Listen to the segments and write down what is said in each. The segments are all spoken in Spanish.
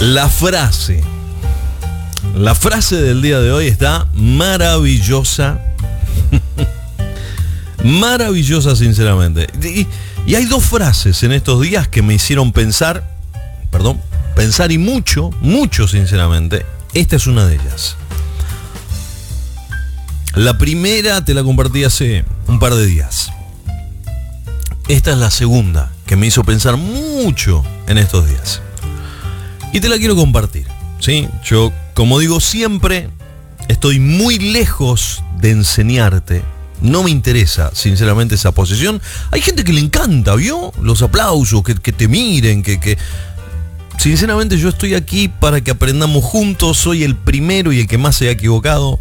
La frase del día de hoy está maravillosa. Maravillosa, sinceramente. Y hay dos frases en estos días que me hicieron pensar y mucho, sinceramente. Esta es una de ellas. La primera te la compartí hace un par de días. Esta es la segunda que me hizo pensar mucho en estos días. Y te la quiero compartir, ¿sí? Yo, como digo siempre, estoy muy lejos de enseñarte. No me interesa, sinceramente, esa posición. Hay gente que le encanta, ¿vio? Los aplausos, que te miren, que... Sinceramente, yo estoy aquí para que aprendamos juntos. Soy el primero y el que más se ha equivocado.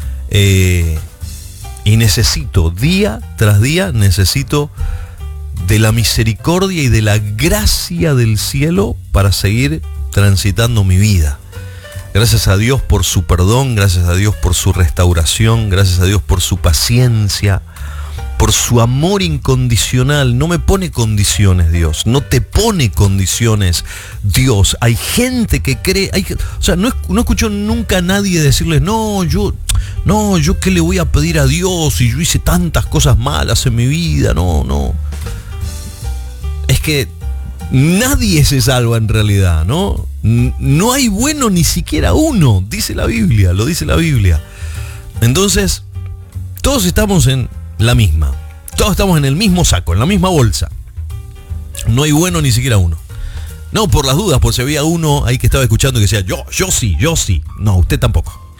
Y necesito, día tras día, necesito de la misericordia y de la gracia del cielo para seguir transitando mi vida. Gracias a Dios por su perdón, gracias a Dios por su restauración, gracias a Dios por su paciencia, por su amor incondicional. No me pone condiciones Dios, no te pone condiciones Dios. Hay gente que cree, no escucho nunca a nadie decirles, no, yo qué le voy a pedir a Dios y yo hice tantas cosas malas en mi vida. No. Es que nadie se salva en realidad, ¿no? No hay bueno ni siquiera uno, dice la Biblia, lo dice la Biblia. Entonces, todos estamos en la misma. Todos estamos en el mismo saco, en la misma bolsa. No hay bueno ni siquiera uno. No, por las dudas, por si había uno ahí que estaba escuchando y que decía, yo sí. No, usted tampoco.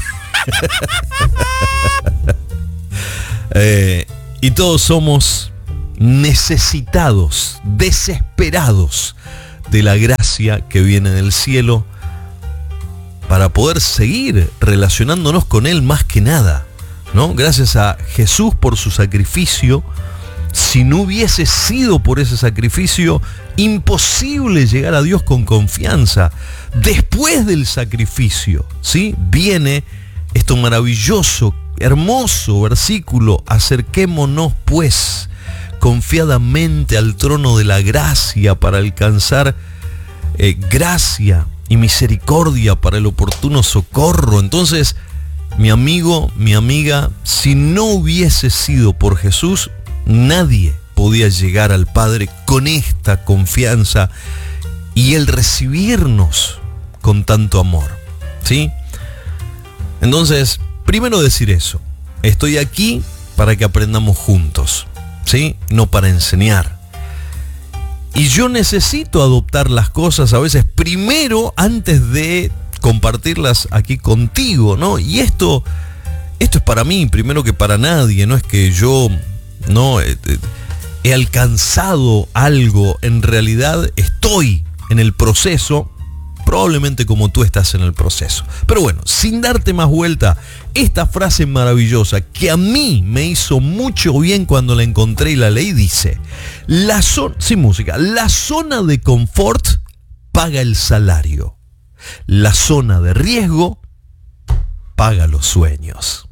Y todos somos necesitados, desesperados de la gracia que viene del cielo para poder seguir relacionándonos con Él más que nada, ¿no? Gracias a Jesús por su sacrificio. Si no hubiese sido por ese sacrificio, imposible llegar a Dios con confianza. Después del sacrificio, ¿sí? Viene esto maravilloso, hermoso versículo: acerquémonos pues confiadamente al trono de la gracia para alcanzar gracia y misericordia para el oportuno socorro. Entonces, mi amigo, mi amiga, si no hubiese sido por Jesús, nadie podía llegar al Padre con esta confianza y Él recibirnos con tanto amor, ¿sí? Entonces, primero decir eso. Estoy aquí para que aprendamos juntos, ¿sí? No para enseñar. Y yo necesito adoptar las cosas a veces primero antes de compartirlas aquí contigo, ¿no? Y esto es para mí primero que para nadie. No es que yo no he alcanzado algo. En realidad estoy en el proceso, probablemente como tú estás en el proceso. Pero bueno, sin darte más vuelta, esta frase maravillosa que a mí me hizo mucho bien cuando la encontré y la leí, dice: sin música, la zona de confort paga el salario, la zona de riesgo paga los sueños.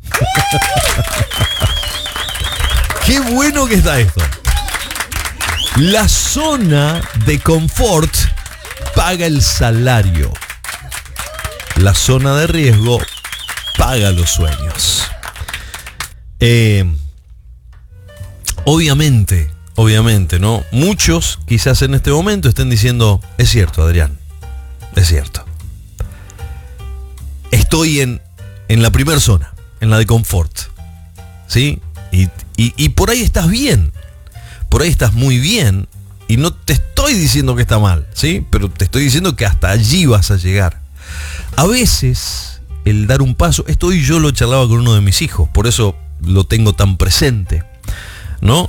Qué bueno que está esto. La zona de confort paga el salario, la zona de riesgo paga los sueños. Obviamente, ¿no? Muchos quizás en este momento estén diciendo: es cierto, Adrián, es cierto. Estoy en la primera zona, en la de confort, ¿sí? Y por ahí estás bien, por ahí estás muy bien. Y no te estoy diciendo que está mal, ¿sí? Pero te estoy diciendo que hasta allí vas a llegar. A veces, el dar un paso, esto hoy yo lo charlaba con uno de mis hijos, por eso lo tengo tan presente, ¿no?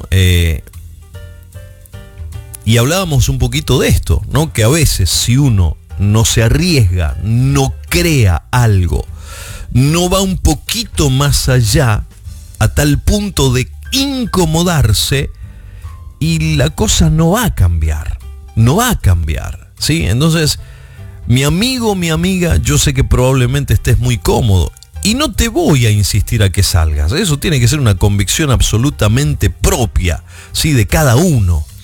Y hablábamos un poquito de esto, ¿no? Que a veces si uno no se arriesga, no crea algo, no va un poquito más allá, a tal punto de incomodarse, y la cosa no va a cambiar, ¿sí? Entonces, mi amigo, mi amiga, yo sé que probablemente estés muy cómodo y no te voy a insistir a que salgas. Eso tiene que ser una convicción absolutamente propia, ¿sí? De cada uno.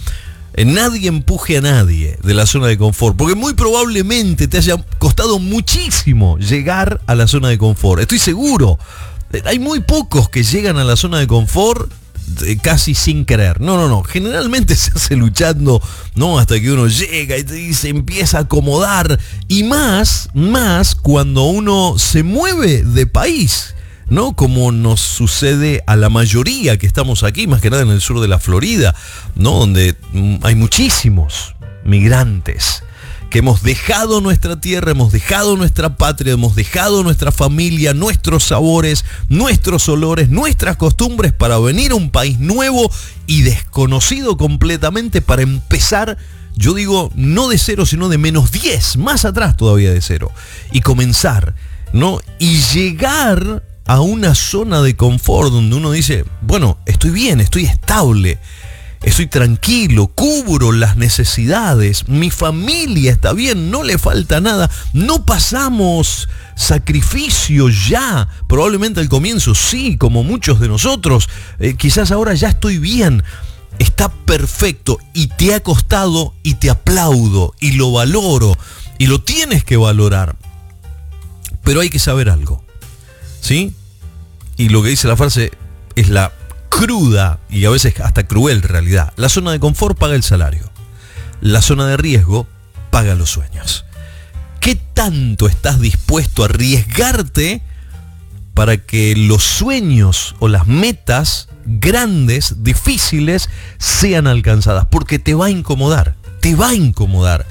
Nadie empuje a nadie de la zona de confort, porque muy probablemente te haya costado muchísimo llegar a la zona de confort. Estoy seguro. Hay muy pocos que llegan a la zona de confort casi sin querer. No. Generalmente se hace luchando, ¿no? Hasta que uno llega y se empieza a acomodar. Y más cuando uno se mueve de país, ¿no? Como nos sucede a la mayoría que estamos aquí, más que nada en el sur de la Florida, ¿no? Donde hay muchísimos migrantes que hemos dejado nuestra tierra, hemos dejado nuestra patria, hemos dejado nuestra familia, nuestros sabores, nuestros olores, nuestras costumbres para venir a un país nuevo y desconocido completamente para empezar, yo digo, no de cero, sino de -10, más atrás todavía de cero, y comenzar, ¿no? Y llegar a una zona de confort donde uno dice, bueno, estoy bien, estoy estable, estoy tranquilo, cubro las necesidades, mi familia está bien, no le falta nada, no pasamos sacrificio ya, probablemente al comienzo sí, como muchos de nosotros, quizás ahora ya estoy bien, está perfecto y te ha costado y te aplaudo y lo valoro y lo tienes que valorar, pero hay que saber algo, ¿sí? Y lo que dice la frase es la cruda y a veces hasta cruel realidad. La zona de confort paga el salario. La zona de riesgo paga los sueños. ¿Qué tanto estás dispuesto a arriesgarte para que los sueños o las metas grandes, difíciles, sean alcanzadas? Porque te va a incomodar. Te va a incomodar.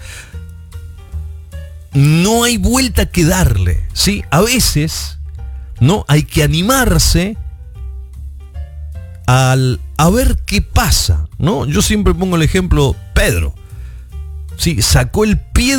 No hay vuelta que darle, ¿sí? A veces, ¿no? Hay que animarse a ver qué pasa, ¿no? Yo siempre pongo el ejemplo, Pedro, sí, sacó el pie